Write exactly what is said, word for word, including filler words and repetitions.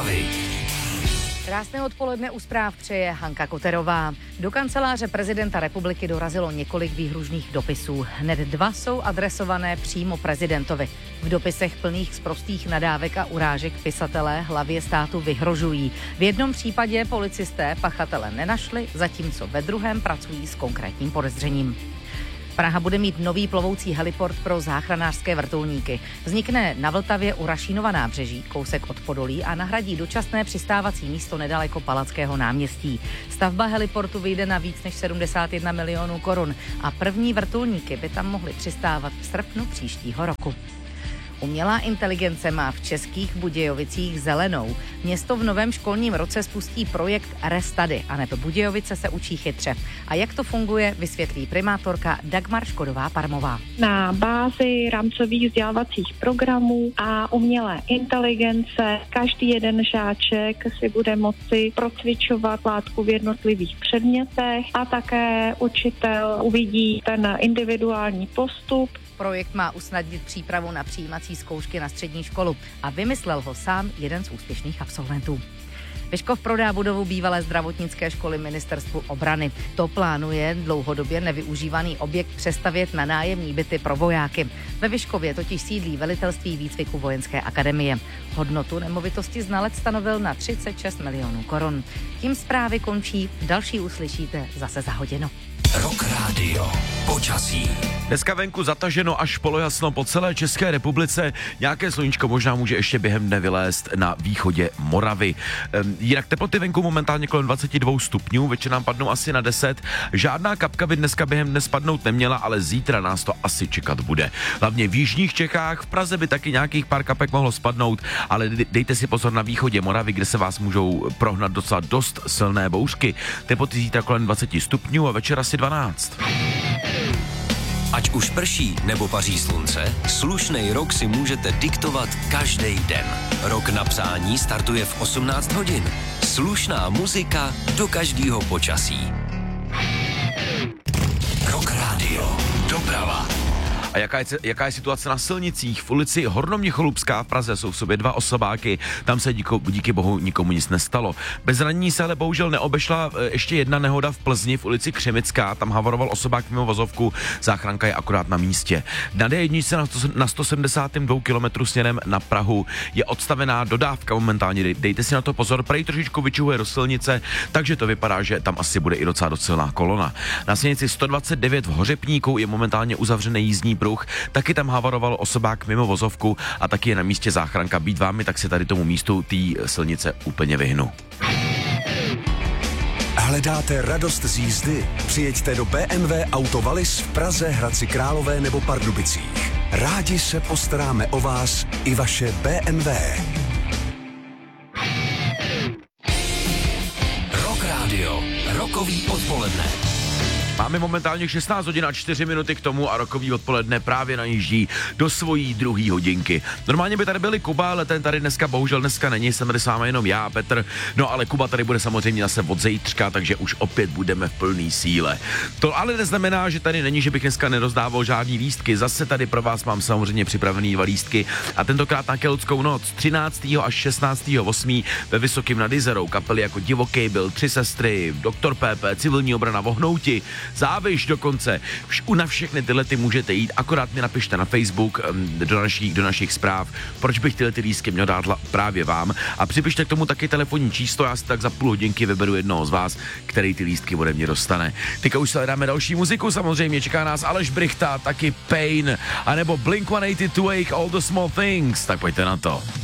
Moravy. Krásné odpoledne u zpráv přeje Hanka Koterová. Do kanceláře prezidenta republiky dorazilo několik výhružných dopisů. Hned dva jsou adresované přímo prezidentovi. V dopisech plných sprostých nadávek a urážek pisatelé hlavě státu vyhrožují. V jednom případě policisté pachatele nenašli, zatímco ve druhém pracují s konkrétním podezřením. Praha bude mít nový plovoucí heliport pro záchranářské vrtulníky. Vznikne na Vltavě u Rašínova nábřeží, kousek od Podolí, a nahradí dočasné přistávací místo nedaleko Palackého náměstí. Stavba heliportu vyjde na víc než sedmdesát jedna milionů korun a první vrtulníky by tam mohly přistávat v srpnu příštího roku. Umělá inteligence má v Českých Budějovicích zelenou. Město v novém školním roce spustí projekt Restudy a neb Budějovice se učí chytře. A jak to funguje, vysvětlí primátorka Dagmar Škodová-Parmová. Na bázi rámcových vzdělávacích programů a umělé inteligence každý jeden žáček si bude moci procvičovat látku v jednotlivých předmětech a také učitel uvidí ten individuální postup. Projekt má usnadnit přípravu na přijímací zkoušky na střední školu a vymyslel ho sám jeden z úspěšných absolventů. Vyškov prodá budovu bývalé zdravotnické školy Ministerstvu obrany. To plánuje dlouhodobě nevyužívaný objekt přestavět na nájemní byty pro vojáky. Ve Vyškově totiž sídlí velitelství výcviku vojenské akademie. Hodnotu nemovitosti znalec stanovil na třicet šest milionů korun. Tím zprávy končí, další uslyšíte zase za hodinu. Rock Radio. Počasí. Dneska venku zataženo až polojasno po celé České republice. Nějaké sluníčko možná může ještě během dne vylézt na východě Moravy. Ehm, jinak teploty venku momentálně kolem dvacet dva stupňů, večer nám padnou asi na deset. Žádná kapka by dneska během dne spadnout neměla, ale zítra nás to asi čekat bude. Hlavně v jižních Čechách, v Praze by taky nějakých pár kapek mohlo spadnout, ale dejte si pozor na východě Moravy, kde se vás můžou prohnat docela dost silné bouřky. Teploty zítra kolem dvacet stupňů a večer asi dvanáct. Ať už prší nebo paří slunce, slušnej rok si můžete diktovat každý den. Rok na psání startuje v osmnáct hodin. Slušná muzika do každého počasí. Rock Radio. Doprava. A jaká je, jaká je situace na silnicích? V ulici Hornoměcholupská v Praze jsou v sobě dva osobáky, tam se díko, díky bohu nikomu nic nestalo. Bez zranění se ale bohužel neobešla ještě jedna nehoda v Plzni v ulici Křemická, tam havaroval osobák mimo vozovku, záchranka je akorát na místě. Na D jedna na, na sto sedmdesát dva kilometrů směrem na Prahu je odstavená dodávka momentálně, dejte si na to pozor, prej trošičku vyčuhuje do silnice, takže to vypadá, že tam asi bude i docela docela kolona. Na silnici sto dvacet devět v Hořepníku je momentálně uzavřený jízdní pruh, taky tam havaroval osobák mimo vozovku a taky je na místě záchranka. Být vámi, tak se tady tomu místu té silnice úplně vyhnu. Hledáte radost z jízdy? Přijeďte do bé em vé Auto Wallis v Praze, Hradci Králové nebo Pardubicích. Rádi se postaráme o vás i vaše bé em vé. Rock Radio. Rokový odpoledne. Máme momentálně šestnáct hodin a čtyři minuty k tomu a rokový odpoledne právě najíždí do svojí druhý hodinky. Normálně by tady byli Kuba, ale ten tady dneska bohužel dneska není, jsem tady s vámi jenom já, Petr. No ale Kuba tady bude samozřejmě zase od zítřka, takže už opět budeme v plný síle. To ale neznamená, že tady není, že bych dneska nerozdával žádný lístky. Zase tady pro vás mám samozřejmě připravený dva lístky a tentokrát na Keltskou noc třináctého až šestnáctého osmého ve Vysokým nad Jizerou. Kapely jako Divokej byl, Tři sestry, Doktor P P, Civilní obrana, Vohnouti, Záviš dokonce. Vš, na všechny tyhle ty můžete jít, akorát mi napište na Facebook do našich, do našich zpráv, proč bych tyhle ty lístky měl dát právě vám a připište k tomu taky telefonní číslo, já si tak za půl hodinky vyberu jednoho z vás, který ty lístky ode mě dostane. Teďka už se dáme další muziku, samozřejmě čeká nás Aleš Brychta, taky Pain, anebo Blink one eighty-two All the Small Things, tak pojďte na to.